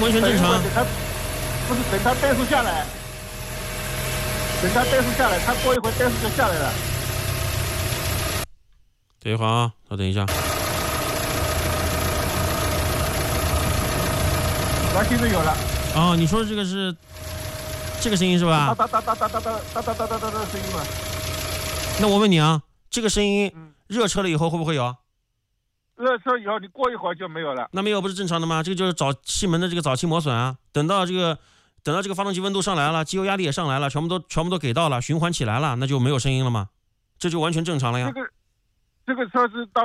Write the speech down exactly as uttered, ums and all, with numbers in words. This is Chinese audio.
完全正常。 等它不是等它怠速下来，等它怠速下来，它过一会怠速就下来了。 等一会儿啊，稍等一下。 完，现在有了。 啊，你说的这个是这个声音是吧？ 哒哒哒哒哒哒哒哒哒哒哒的声音嘛。 那我问你啊，这个声音嗯， 热车了以后会不会有？ 热车以后你过一会儿就没有了。 那没有不是正常的吗？这个就是早气门的这个早期磨损啊。等到这个等到这个发动机温度上来了，机油压力也上来了，全部都全部都给到了，循环起来了，那就没有声音了吗？这就完全正常了呀。 这个这个车是到